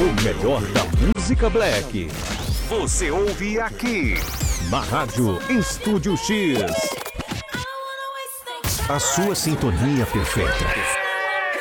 O melhor da música black. Você ouve aqui, na Rádio Estúdio X. A sua sintonia perfeita.